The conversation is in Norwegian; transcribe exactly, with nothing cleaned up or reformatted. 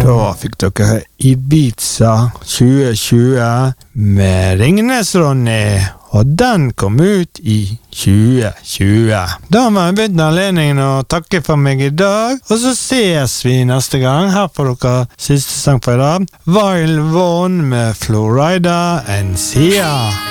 Da fikk dere Ibiza tjue tjue med Ringnes Ronny, og den kom ut i tjue tjue. Da har vi begynt anledningen å takke for meg i dag, og så ses vi neste gang. Her får dere siste sang for i dag. Wild One med Florida and Sia.